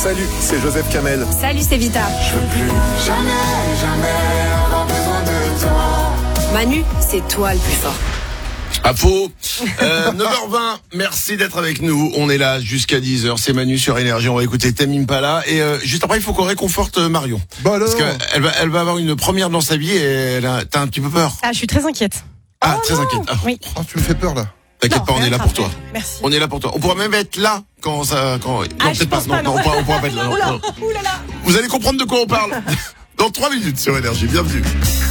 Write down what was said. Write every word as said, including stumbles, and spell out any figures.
Salut, c'est Joseph Kamel. Salut, c'est Vita. Je veux plus jamais, jamais avoir besoin de toi. Manu, c'est toi le plus fort. À faux. Euh, neuf heures vingt, merci d'être avec nous. On est là jusqu'à dix heures. C'est Manu sur Énergie. On va écouter Tame Impala. Et euh, juste après, il faut qu'on réconforte Marion. Bah alors. Parce qu'elle va, elle va avoir une première dans sa vie et elle a, t'as un petit peu peur. Ah, je suis très inquiète. Ah, Oh très non. inquiète. Ah. Oui. Oh, tu me fais peur là. T'inquiète Non, pas, on rien est là de pour grave. toi. Merci. On est là pour toi. On pourra même être là quand ça, quand, non, Ah, je peut-être pas. pense Non, pas, non, non. on pourra, on pourra pas être là. Non, Oula, non. oulala. Vous allez comprendre de quoi on parle dans trois minutes sur Énergie. Bienvenue.